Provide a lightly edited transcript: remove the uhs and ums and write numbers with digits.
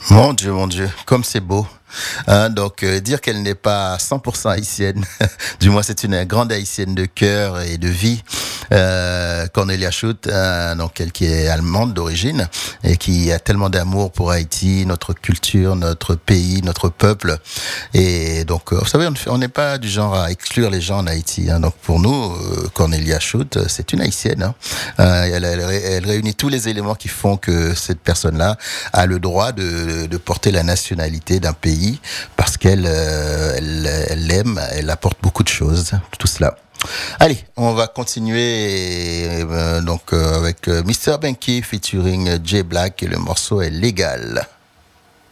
Mon Dieu, comme c'est beau. Donc, dire qu'elle n'est pas 100% haïtienne, du moins c'est une grande haïtienne de cœur et de vie. Cornelia Schutt, donc elle qui est allemande d'origine et qui a tellement d'amour pour Haïti, notre culture, notre pays, notre peuple. Et donc, vous savez, on n'est pas du genre à exclure les gens en Haïti. Donc pour nous, Cornelia Schutt, c'est une haïtienne. Elle réunit tous les éléments qui font que cette personne-là a le droit de porter la nationalité d'un pays parce elle aime, elle apporte beaucoup de choses, tout cela. Allez, on va continuer avec Mr. Benki featuring J Black et le morceau est légal.